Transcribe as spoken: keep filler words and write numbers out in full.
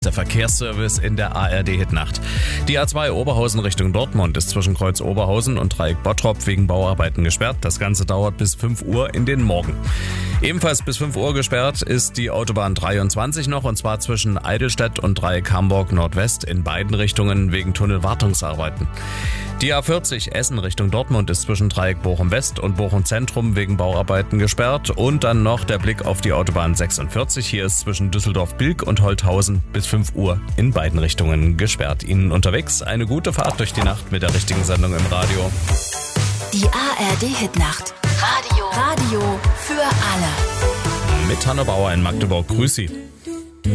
Der Verkehrsservice in der A R D-Hitnacht. Die A zwei Oberhausen Richtung Dortmund ist zwischen Kreuz Oberhausen und Dreieck Bottrop wegen Bauarbeiten gesperrt. Das Ganze dauert bis fünf Uhr in den Morgen. Ebenfalls bis fünf Uhr gesperrt ist die Autobahn dreiundzwanzig noch, und zwar zwischen Eidelstedt und Dreieck Hamburg Nordwest in beiden Richtungen wegen Tunnelwartungsarbeiten. Die A vierzig Essen Richtung Dortmund ist zwischen Dreieck Bochum West und Bochum Zentrum wegen Bauarbeiten gesperrt. Und dann noch der Blick auf die Autobahn sechsundvierzig. Hier ist zwischen Düsseldorf-Bilk und Holthausen bis fünf Uhr in beiden Richtungen gesperrt. Ihnen unterwegs eine gute Fahrt durch die Nacht mit der richtigen Sendung im Radio. Die A R D-Hitnacht. Radio. Radio für alle. Mit Hanno Bauer in Magdeburg. Grüß Sie.